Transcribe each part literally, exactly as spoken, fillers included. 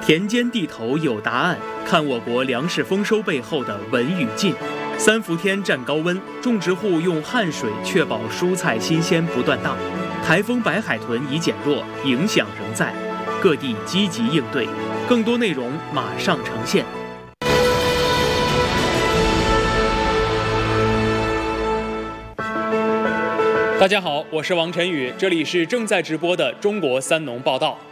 田间地头有答案，看我国粮食丰收背后的文与进。三伏天占高温，种植户用汗水确保蔬菜新鲜不断档。台风白海豚已减弱，影响仍在，各地积极应对。更多内容马上呈现。大家好，我是王晨宇，这里是正在直播的中国三农报道。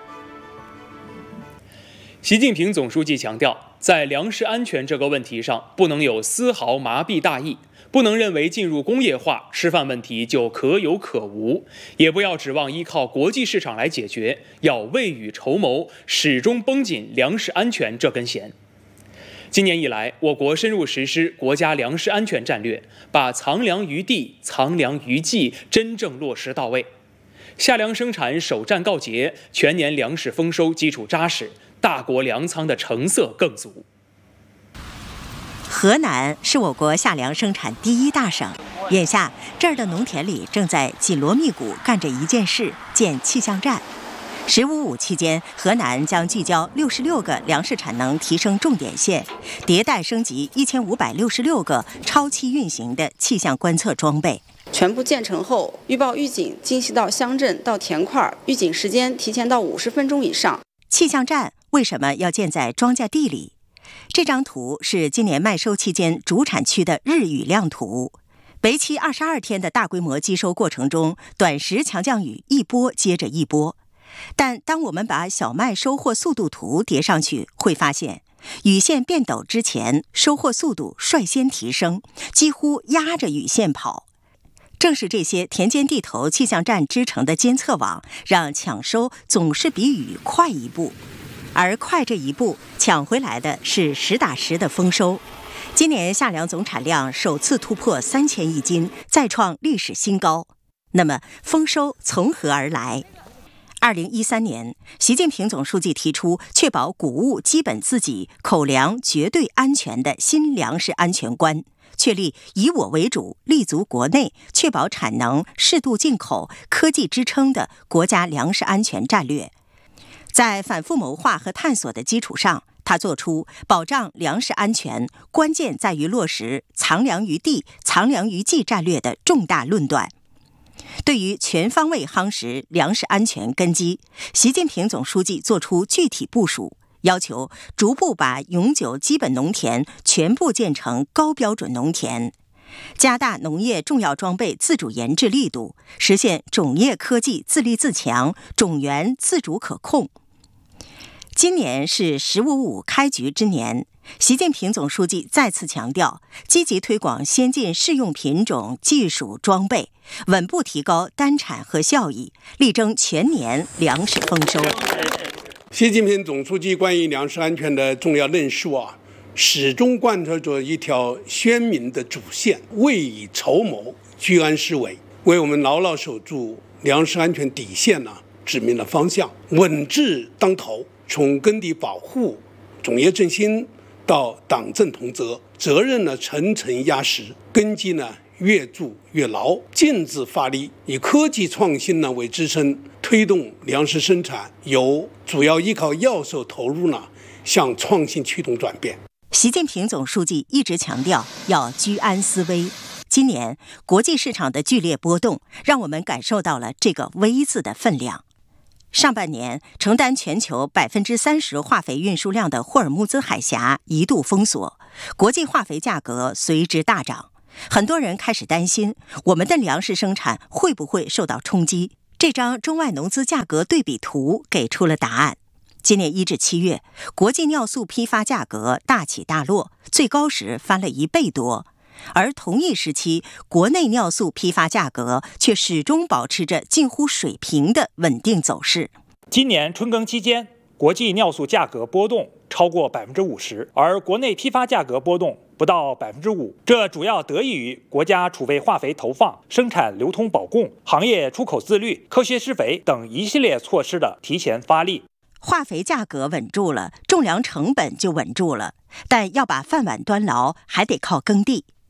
习近平总书记强调，在粮食安全这个问题上，不能有丝毫麻痹大意，不能认为进入工业化，吃饭问题就可有可无，也不要指望依靠国际市场来解决，要未雨绸缪，始终绷紧粮食安全这根弦。今年以来，我国深入实施国家粮食安全战略，把藏粮于地、藏粮于技真正落实到位。夏粮生产首战告捷，全年粮食丰收基础扎实，大国粮仓的成色更足。 河南是我国夏粮生产第一大省，眼下这儿的农田里正在紧锣密鼓干着一件事，建气象站。十五五期间，河南将聚焦六十六个粮食产能提升重点县，迭代升级一千五百六十六个超期运行的气象观测装备。 全部建成后，预报预警精细到乡镇到田块，预警时间提前到五十分钟以上。 气象站为什么要建在庄稼地里？这张图是今年麦收期间主产区的日雨量图。为期二十二天的大规模积收过程中，短时强降雨一波接着一波。但当我们把小麦收获速度图叠上去，会发现雨线变陡之前，收获速度率先提升，几乎压着雨线跑。正是这些田间地头气象站织成的监测网，让抢收总是比雨快一步。而快这一步，抢回来的是实打实的丰收。今年夏粮总产量首次突破三千亿斤，再创历史新高。那么，丰收从何而来？二零一三年，习近平总书记提出确保谷物基本自给、口粮绝对安全的新粮食安全观，确立以我为主、立足国内、确保产能、适度进口、科技支撑的国家粮食安全战略。在反复谋划和探索的基础上，他作出保障粮食安全关键在于落实藏粮于地、藏粮于技战略的重大论断。对于全方位夯实粮食安全根基，习近平总书记作出具体部署，要求逐步把永久基本农田全部建成高标准农田，加大农业重要装备自主研制力度，实现种业科技自立自强、种源自主可控。今年是“十五五”开局之年，习近平总书记再次强调，积极推广先进适用品种、技术、装备，稳步提高单产和效益，力争全年粮食丰收。 习近平总书记关于粮食安全的重要论述啊，始终贯彻着一条鲜明的主线：未雨绸缪，居安思危，为我们牢牢守住粮食安全底线呢、啊、指明了方向，稳字当头。从耕地保护、种业振兴到党政同责，责任呢层层压实，根基呢越筑越牢，尽致发力，以科技创新呢为支撑，推动粮食生产由主要依靠药兽投入呢向创新驱动转变。 习近平总书记一直强调要居安思危。今年国际市场的剧烈波动，让我们感受到了这个“危”字的分量。上半年，承担全球百分之三十化肥运输量的霍尔木兹海峡一度封锁，国际化肥价格随之大涨。很多人开始担心，我们的粮食生产会不会受到冲击？这张中外农资价格对比图给出了答案。今年一至七月，国际尿素批发价格大起大落，最高时翻了一倍多。而同一时期，国内尿素批发价格却始终保持着近乎水平的稳定走势。 今年春耕期间，国际尿素价格波动超过百分之五十，而国内批发价格波动不到百分之五。这主要得益于国家储备化肥投放、生产流通保供、行业出口自律、科学施肥等一系列措施的提前发力。 化肥价格稳住了，种粮成本就稳住了，但要把饭碗端牢，还得靠耕地。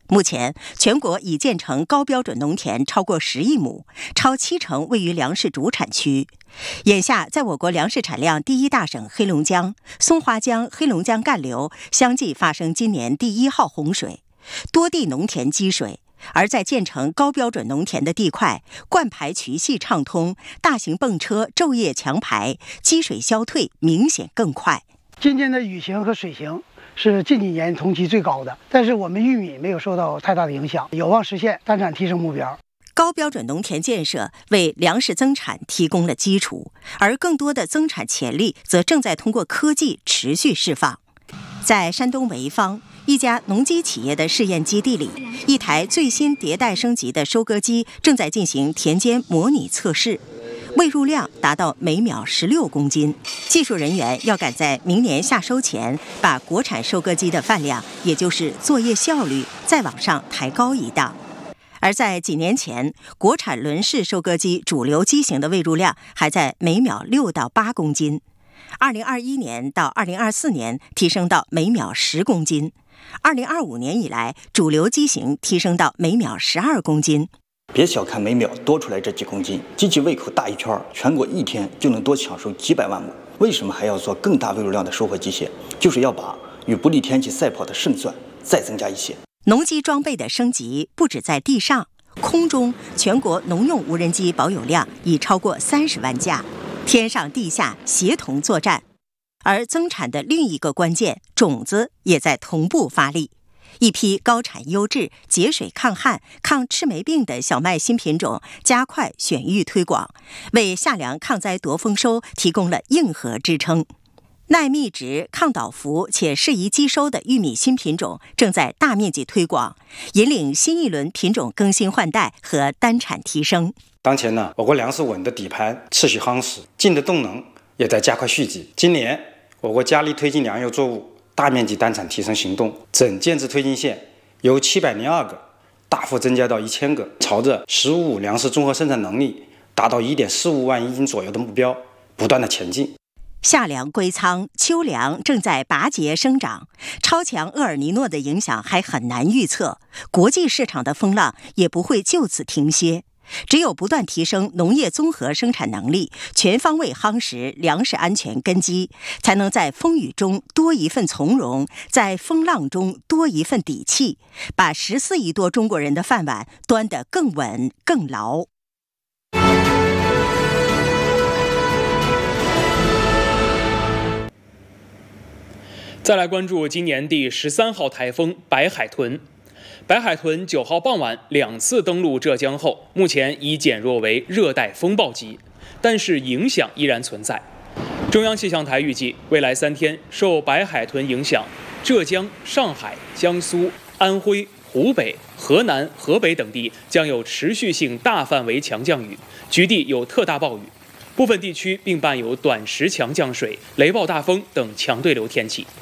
目前，全国已建成高标准农田超过十亿亩，超七成位于粮食主产区。眼下，在我国粮食产量第一大省黑龙江，松花江、黑龙江干流相继发生今年第一号洪水，多地农田积水。而在建成高标准农田的地块，灌排渠系畅通，大型泵车昼夜强排，积水消退明显更快。 今年的雨型和水型是近几年同期最高的，但是我们玉米没有受到太大的影响，有望实现单产提升目标。 高标准农田建设为粮食增产提供了基础，而更多的增产潜力则正在通过科技持续释放。在山东潍坊，一家农机企业的试验基地里，一台最新迭代升级的收割机正在进行田间模拟测试，喂入量达到每秒十六公斤。技术人员要赶在明年夏收前，把国产收割机的饭量，也就是作业效率，再往上抬高一档。而在几年前，国产轮式收割机主流机型的喂入量还在每秒六到八公斤。二零二一年到二零二四年提升到每秒十公斤，二零二五年以来，主流机型提升到每秒十二公斤。 别小看每秒多出来这几公斤，机器胃口大一圈，全国一天就能多抢收几百万亩。为什么还要做更大喂入量的收获机械？就是要把与不利天气赛跑的胜算再增加一些。 农机装备的升级不止在地上，空中全国农用无人机保有量已超过三十万架，天上地下协同作战。而增产的另一个关键，种子也在同步发力。一批高产优质、节水抗旱、抗赤霉病的小麦新品种加快选育推广，为夏粮抗灾夺丰收提供了硬核支撑。耐密植、抗倒伏且适宜机收的玉米新品种正在大面积推广，引领新一轮品种更新换代和单产提升。 当前呢，我国粮食稳的底盘持续夯实，进的动能也在加快续集。今年，我国加力推进粮油作物大面积单产提升行动，整建制推进线由七百零二个大幅增加到一千个，朝着“十五五”粮食综合生产能力达到一点四五万亿斤左右的目标不断的前进。 夏粮归仓，秋粮正在拔节生长，超强厄尔尼诺的影响还很难预测，国际市场的风浪也不会就此停歇。只有不断提升农业综合生产能力，全方位夯实粮食安全根基，才能在风雨中多一份从容，在风浪中多一份底气，把十四亿多中国人的饭碗端得更稳更牢。 再来关注今年第十三号台风白海豚。白海豚九号傍晚两次登陆浙江后，目前已减弱为热带风暴级，但是影响依然存在。中央气象台预计，未来三天受白海豚影响，浙江、上海、江苏、安徽、湖北、河南、河北等地将有持续性大范围强降雨，局地有特大暴雨，部分地区并伴有短时强降水、雷暴大风等强对流天气。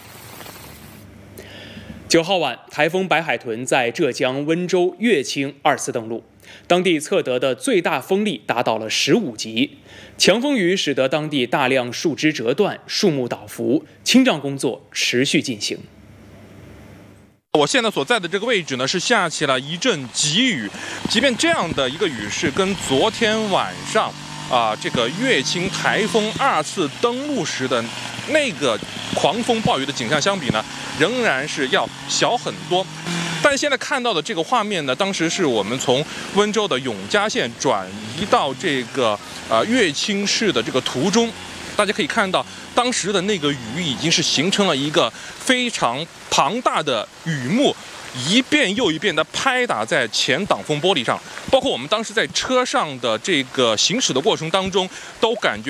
九号晚，台风白海豚在浙江温州乐清二次登陆，当地测得的最大风力达到了十五级，强风雨使得当地大量树枝折断、树木倒伏，清障工作持续进行。 我现在所在的这个位置呢，是下起了一阵急雨，即便这样的一个雨势跟昨天晚上啊这个乐清台风二次登陆时的那个狂风暴雨的景象相比呢，仍然是要小很多。但现在看到的这个画面呢，当时是我们从温州的永嘉县转移到这个呃乐清市的这个途中，大家可以看到，当时的那个雨已经是形成了一个非常庞大的雨幕，一遍又一遍地拍打在前挡风玻璃上，包括我们当时在车上的这个行驶的过程当中，都感觉